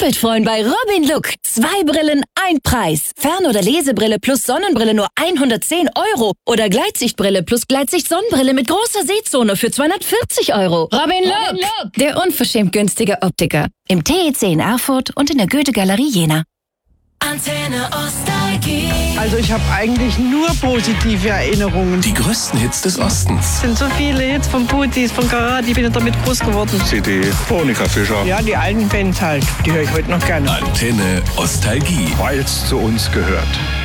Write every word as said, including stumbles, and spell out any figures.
doppelt freuen bei Robin Look. Zwei Brillen, ein Preis. Fern- oder Lesebrille plus Sonnenbrille nur hundertzehn Euro. Oder Gleitsichtbrille plus Gleitsicht-Sonnenbrille mit großer Sehzone für zweihundertvierzig Euro. Robin Look, Robin Look, der unverschämt günstige Optiker. Im T E C in Erfurt und in der Goethe-Galerie Jena. Antenne Nostalgie. Also ich habe eigentlich nur positive Erinnerungen. Die größten Hits des Ostens. Es sind so viele Hits von Putis, von Karat, ich bin ja damit groß geworden. C D, Monika Fischer. Ja, die alten Bands halt, die höre ich heute noch gerne. Antenne Nostalgie. Weil es zu uns gehört.